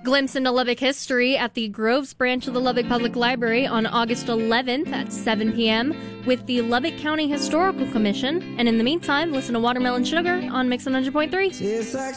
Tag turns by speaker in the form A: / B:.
A: Glimpse into Lubbock history at the Groves branch of the Lubbock Public Library on August 11th at 7 p.m. with the Lubbock County Historical Commission. And in the meantime, listen to Watermelon Sugar on Mix 100.3.